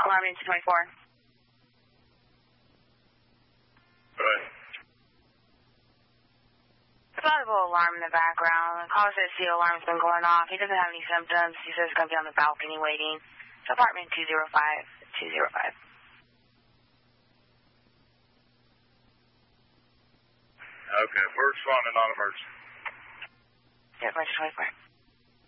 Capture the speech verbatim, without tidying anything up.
Alarm two twenty-four. Right. There's a audible alarm in the background. The caller says the alarm's been going off. He doesn't have any symptoms. He says he's going to be on the balcony waiting. It's apartment two oh five, two oh five. Okay, we're responding on emergency. Yeah, emergency twenty-four.